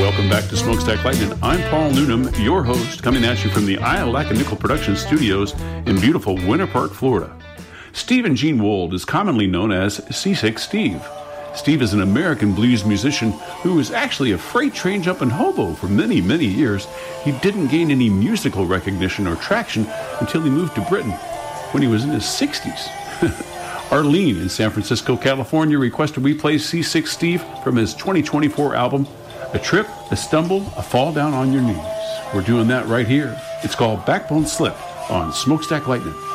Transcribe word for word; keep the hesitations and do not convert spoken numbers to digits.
Welcome back to Smokestack Lightning. I'm Paul Noonan, your host, coming at you from the Iolaka Nickel Production Studios in beautiful Winter Park, Florida. Stephen Gene Wold is commonly known as Seasick Steve. Steve is an American blues musician who was actually a freight train jumping hobo for many, many years. He didn't gain any musical recognition or traction until he moved to Britain when he was in his sixties. Arlene in San Francisco, California requested we play Seasick Steve from his twenty twenty-four album, A Trip, A Stumble, A Fall Down on Your Knees. We're doing that right here. It's called Backbone Slip on Smokestack Lightning.